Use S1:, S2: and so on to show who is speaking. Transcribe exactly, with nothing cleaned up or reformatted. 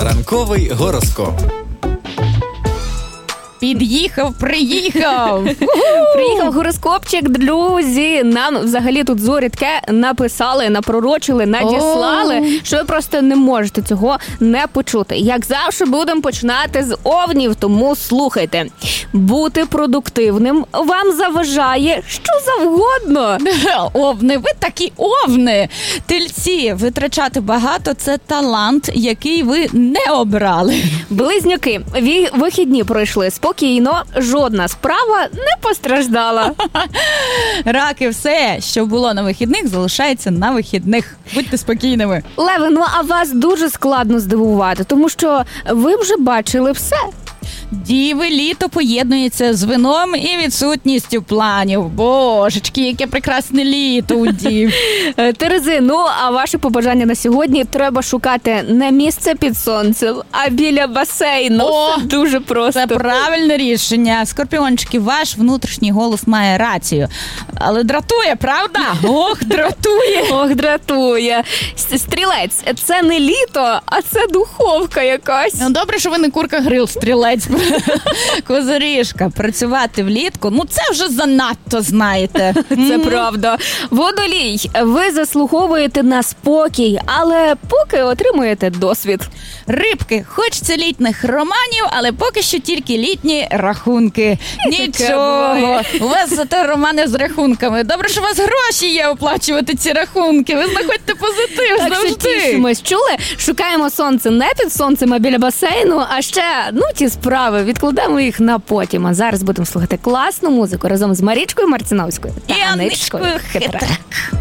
S1: Ранковий гороскоп.
S2: Під'їхав, приїхав.
S3: Приїхав гороскопчик, друзі. Нам взагалі тут зорі таке написали, напророчили, надіслали, що ви просто не можете цього не почути. Як завжди, будемо починати з овнів, тому слухайте. Бути продуктивним вам заважає що завгодно.
S2: Овни, ви такі овни. Тельці, витрачати багато – це талант, який ви не обрали.
S3: Близнюки, ві- вихідні пройшли спокійно, жодна справа не постраждала.
S2: Раки, все, що було на вихідних, залишається на вихідних. Будьте спокійними.
S3: Леви, ну а вас дуже складно здивувати, тому що ви вже бачили все.
S2: Діви, літо поєднується з вином і відсутністю планів. Божечки, яке прекрасне літо у дів.
S3: Е, Терези, ну а ваше побажання на сьогодні треба шукати не місце під сонцем, а біля басейну.
S2: О,
S3: Це дуже просто.
S2: Це правильне рішення. Скорпіончики, ваш внутрішній голос має рацію. Але дратує, правда? Ох, дратує.
S3: Ох, дратує. С- Стрілець, це не літо, а це духовка якась.
S2: Ну, добре, що ви не курка-грил, стрілець. Козиріжка, працювати влітку, ну це вже занадто, знаєте.
S3: Це правда. Водолій, ви заслуговуєте на спокій, але поки отримуєте досвід.
S2: Рибки, хочеться літніх романів, але поки що тільки літні рахунки. Нічого.
S3: буває.
S2: У вас зате романи з рахунками. Добре, що у вас гроші є оплачувати ці рахунки. Ви знаходьте позитив
S3: Так що
S2: завжди.
S3: тішимось. Чули? Шукаємо сонце не під сонцем, а біля басейну, а ще, ну, ті справи, відкладемо їх на потім. А зараз будемо слухати класну музику разом з Марічкою Марціновською та
S2: І
S3: Аничкою
S2: Аничкою
S3: Хитрак.
S2: Хитрак.